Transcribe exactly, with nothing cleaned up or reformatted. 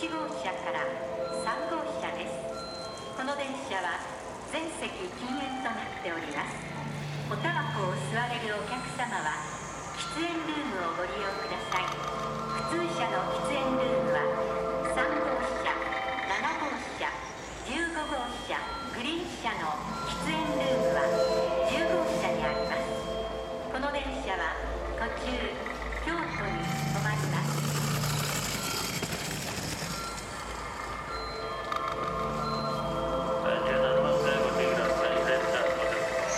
ち号車からさん号車です。この電車は全席禁煙となっております。おタバコを吸われるお客様は喫煙ルームをご利用ください。普通車の喫煙ルームはさん号